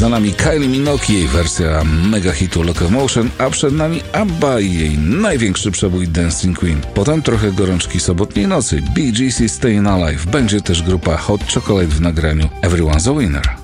Za nami Kylie Minogue, jej wersja mega hitu Locomotion, a przed nami ABBA i jej największy przebój Dancing Queen. Potem trochę gorączki sobotniej nocy, Bee Gees i Staying Alive. Będzie też grupa Hot Chocolate w nagraniu Everyone's a Winner.